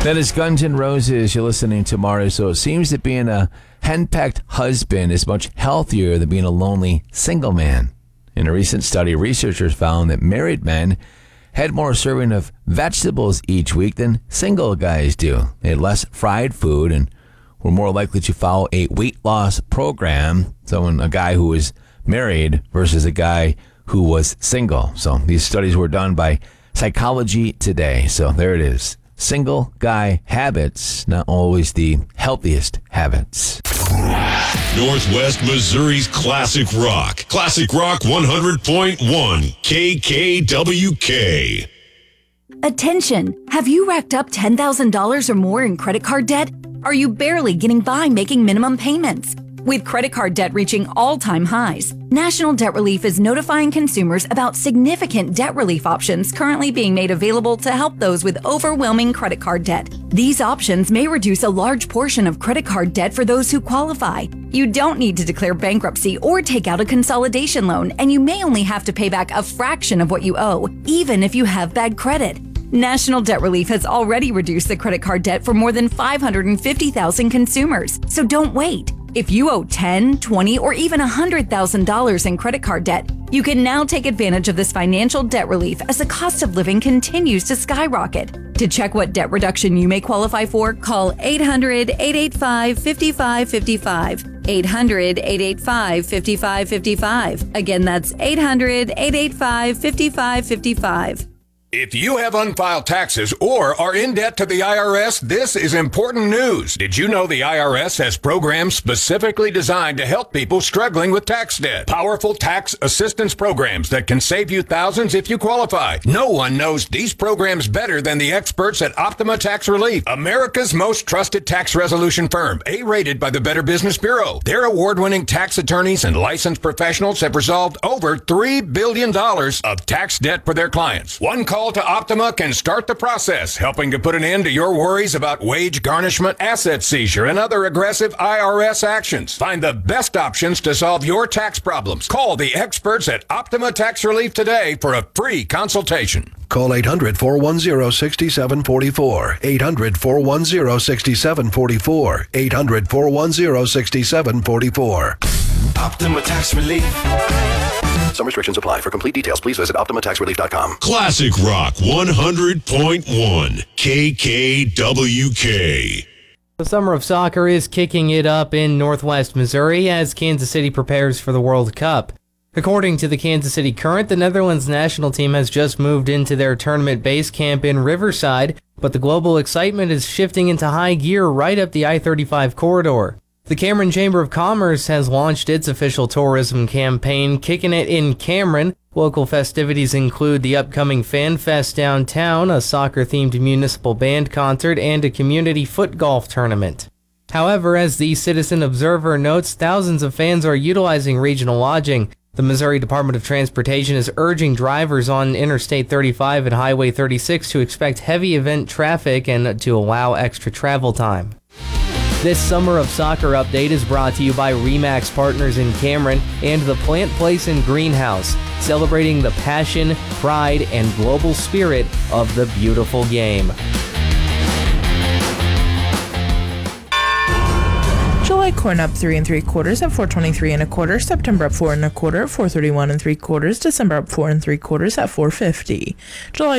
That is Guns N' Roses. You're listening to Mars. So it seems that being a henpecked husband is much healthier than being a lonely single man. In a recent study, researchers found that married men had more serving of vegetables each week than single guys do. They had less fried food and were more likely to follow a weight loss program. So when a guy who was married versus a guy who was single. So these studies were done by Psychology Today. So there it is. Single guy habits, not always the healthiest habits. Northwest Missouri's Classic Rock. Classic Rock 100.1 KKWK. Attention! Have you racked up $10,000 or more in credit card debt? Are you barely getting by making minimum payments? With credit card debt reaching all-time highs, National Debt Relief is notifying consumers about significant debt relief options currently being made available to help those with overwhelming credit card debt. These options may reduce a large portion of credit card debt for those who qualify. You don't need to declare bankruptcy or take out a consolidation loan, and you may only have to pay back a fraction of what you owe, even if you have bad credit. National Debt Relief has already reduced the credit card debt for more than 550,000 consumers, so don't wait. If you owe $10,000, $20,000, or even $100,000 in credit card debt, you can now take advantage of this financial debt relief as the cost of living continues to skyrocket. To check what debt reduction you may qualify for, call 800-885-5555. 800-885-5555. Again, that's 800-885-5555. If you have unfiled taxes or are in debt to the IRS, this is important news. Did you know the IRS has programs specifically designed to help people struggling with tax debt? Powerful tax assistance programs that can save you thousands if you qualify. No one knows these programs better than the experts at Optima Tax Relief, America's most trusted tax resolution firm, A-rated by the Better Business Bureau. Their award-winning tax attorneys and licensed professionals have resolved over $3 billion of tax debt for their clients. One call to Optima can start the process, helping to put an end to your worries about wage garnishment, asset seizure, and other aggressive IRS actions. Find the best options to solve your tax problems. Call the experts at Optima Tax Relief today for a free consultation. Call 800-410-6744. 800-410-6744. 800-410-6744. Optima Tax Relief. Some restrictions apply. For complete details, please visit OptimaTaxRelief.com. Classic Rock 100.1 KKWK. The summer of soccer is kicking it up in Northwest Missouri as Kansas City prepares for the World Cup. According to the Kansas City Current, the Netherlands national team has just moved into their tournament base camp in Riverside, but the global excitement is shifting into high gear right up the I-35 corridor. The Cameron Chamber of Commerce has launched its official tourism campaign, Kicking It in Cameron. Local festivities include the upcoming Fan Fest downtown, a soccer-themed municipal band concert, and a community foot golf tournament. However, as the Citizen Observer notes, thousands of fans are utilizing regional lodging. The Missouri Department of Transportation is urging drivers on Interstate 35 and Highway 36 to expect heavy event traffic and to allow extra travel time. This Summer of Soccer update is brought to you by RE/MAX Partners in Cameron and the Plant Place and Greenhouse, celebrating the passion, pride, and global spirit of the beautiful game. July corn up 3 3/4 at 4.23 1/4. September up 4 1/4 at 4.31 3/4. December up 4 3/4 at 4.50. July